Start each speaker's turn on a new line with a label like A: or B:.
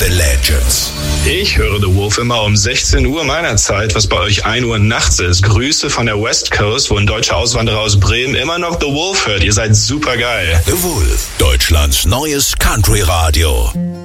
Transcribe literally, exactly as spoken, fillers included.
A: The Legends.
B: Ich höre The Wolf immer um sechzehn Uhr meiner Zeit, was bei euch ein Uhr nachts ist. Grüße von der West Coast, wo ein deutscher Auswanderer aus Bremen immer noch The Wolf hört. Ihr seid super geil.
A: The Wolf, Deutschlands neues Country-Radio.